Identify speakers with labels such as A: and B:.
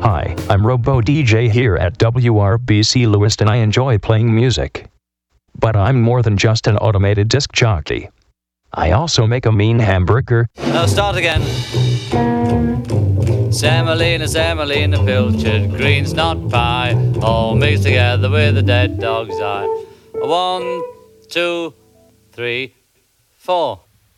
A: Hi, I'm Robo DJ here at WRBC Lewiston. I enjoy playing music. But I'm more than just an automated disc jockey. I also make a mean hamburger.
B: Now start again. Semolina, pilchard, greens, not pie, all mixed together with a dead dog's eye. 1, 2, 3, 4.